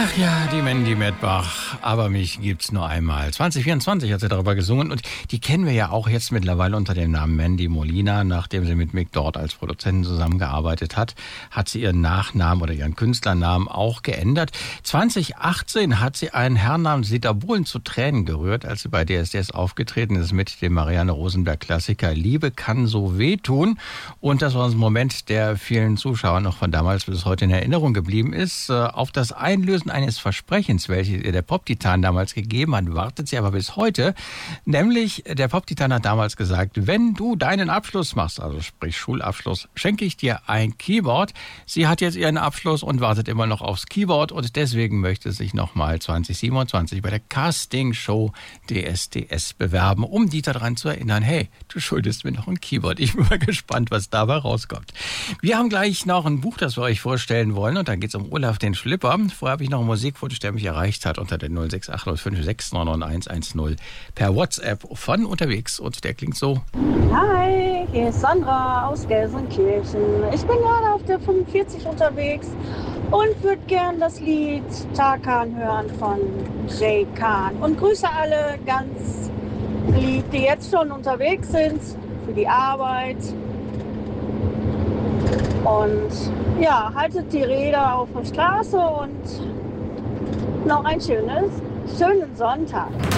Ach ja, die Mandy Medbach, aber mich gibt's nur einmal. 2024 hat sie darüber gesungen und die kennen wir ja auch jetzt mittlerweile unter dem Namen Mandy Molina. Nachdem sie mit Mick Dort als Produzenten zusammengearbeitet hat, hat sie ihren Nachnamen oder ihren Künstlernamen auch geändert. 2018 hat sie einen Herrn namens Dieter Bohlen zu Tränen gerührt, als sie bei DSDS aufgetreten ist mit dem Marianne Rosenberg-Klassiker Liebe kann so wehtun. Und das war ein Moment, der vielen Zuschauern noch von damals bis heute in Erinnerung geblieben ist. Auf das Einlösen eines Versprechens, welches ihr der Pop-Titan damals gegeben hat, wartet sie aber bis heute. Nämlich, der Pop-Titan hat damals gesagt, wenn du deinen Abschluss machst, also sprich Schulabschluss, schenke ich dir ein Keyboard. Sie hat jetzt ihren Abschluss und wartet immer noch aufs Keyboard und deswegen möchte sie sich nochmal 2027 bei der Casting-Show DSDS bewerben, um Dieter daran zu erinnern, hey, du schuldest mir noch ein Keyboard. Ich bin mal gespannt, was dabei rauskommt. Wir haben gleich noch ein Buch, das wir euch vorstellen wollen und da geht es um Olaf den Schlipper. Vorher habe ich noch einen Musikwunsch, der mich erreicht hat unter der 06805699110 per WhatsApp von unterwegs und der klingt so. Hi, hier ist Sandra aus Gelsenkirchen. Ich bin gerade auf der 45 unterwegs und würde gern das Lied Tarkan hören von Jay Khan. Und grüße alle ganz lieb, die jetzt schon unterwegs sind für die Arbeit. Und ja, haltet die Räder auf der Straße und noch einen schönen Sonntag.